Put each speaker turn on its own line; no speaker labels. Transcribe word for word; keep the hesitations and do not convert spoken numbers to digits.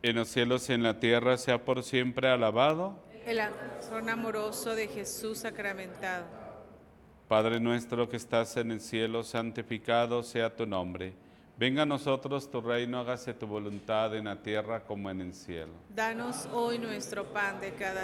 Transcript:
en los cielos y en la tierra, sea por siempre alabado.
El corazón amoroso de Jesús sacramentado.
Padre nuestro que estás en el cielo, santificado sea tu nombre. Venga a nosotros tu reino, hágase tu voluntad en la tierra como en el cielo.
Danos hoy nuestro pan de cada